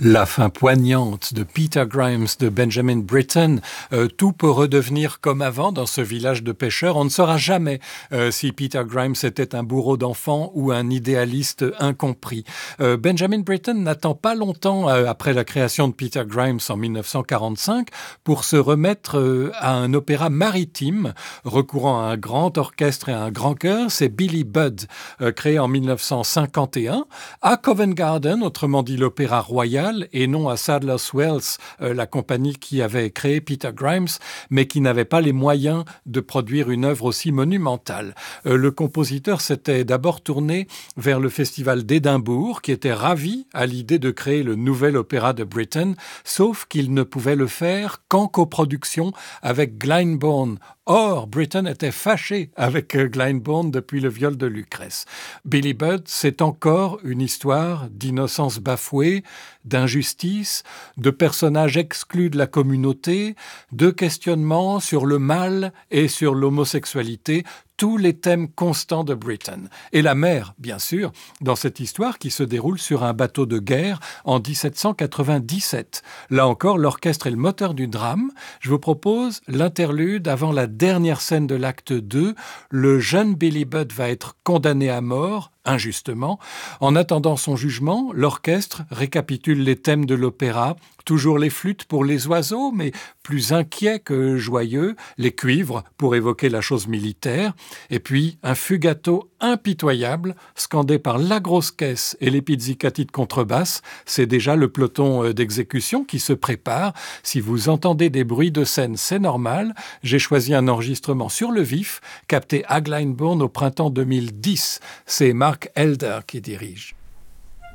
La fin poignante de Peter Grimes de Benjamin Britten. Tout peut redevenir comme avant dans ce village de pêcheurs. On ne saura jamais si Peter Grimes était un bourreau d'enfants ou un idéaliste incompris. Benjamin Britten n'attend pas longtemps après la création de Peter Grimes en 1945 pour se remettre à un opéra maritime recourant à un grand orchestre et à un grand chœur. C'est Billy Budd, créé en 1951 à Covent Garden, autrement dit l'Opéra Royal, et non à Sadler's Wells, la compagnie qui avait créé Peter Grimes, mais qui n'avait pas les moyens de produire une œuvre aussi monumentale. Le compositeur s'était d'abord tourné vers le festival d'Édimbourg, qui était ravi à l'idée de créer le nouvel opéra de Britten, sauf qu'il ne pouvait le faire qu'en coproduction avec Glyndebourne. Or, Britten était fâché avec Glyndebourne depuis le viol de Lucrèce. Billy Budd, c'est encore une histoire d'innocence bafouée, d'injustice, de personnages exclus de la communauté, de questionnements sur le mal et sur l'homosexualité, tous les thèmes constants de Britten. Et la mer, bien sûr, dans cette histoire qui se déroule sur un bateau de guerre en 1797. Là encore, l'orchestre est le moteur du drame. Je vous propose l'interlude avant la dernière scène de l'acte 2. Le jeune Billy Budd va être condamné à mort, injustement. En attendant son jugement, l'orchestre récapitule les thèmes de l'opéra, toujours les flûtes pour les oiseaux, mais plus inquiets que joyeux, les cuivres pour évoquer la chose militaire, et puis un fugato impitoyable, scandé par la grosse caisse et les pizzicati de contrebasse. C'est déjà le peloton d'exécution qui se prépare. Si vous entendez des bruits de scène, c'est normal. J'ai choisi un enregistrement sur le vif, capté à Glyndebourne au printemps 2010. C'est Mark Elder qui dirige.